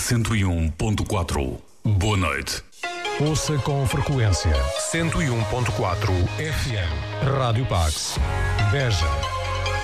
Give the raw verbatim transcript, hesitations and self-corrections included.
cento e um ponto quatro. Boa noite. Ouça com frequência cento e um ponto quatro F M. Rádio Pax. Beja.